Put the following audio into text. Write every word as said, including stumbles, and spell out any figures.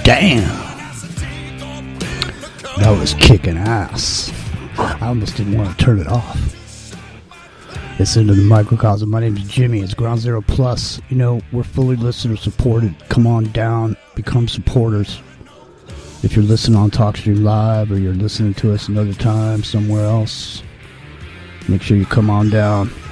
Damn. That was kicking ass. I almost didn't want to turn it off. It's into the microcosm. My name is Jimmy. It's Ground Zero Plus. You know, we're fully listener supported. Come on down. Become supporters. If you're listening on TalkStream Live or you're listening to us another time somewhere else, make sure you come on down.